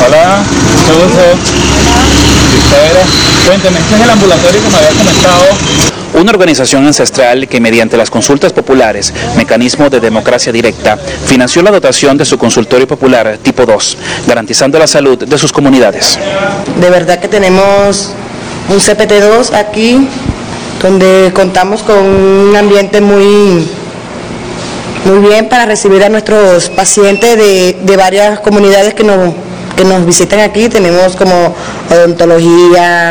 Hola, mucho gusto. Cuénteme, este es el ambulatorio que me había comentado. Una organización ancestral que mediante las consultas populares, mecanismo de democracia directa, financió la dotación de su consultorio popular tipo 2, garantizando la salud de sus comunidades. De verdad que tenemos un CPT2 aquí, donde contamos con un ambiente muy bien para recibir a nuestros pacientes de varias comunidades que nos visitan aquí. Tenemos como odontología,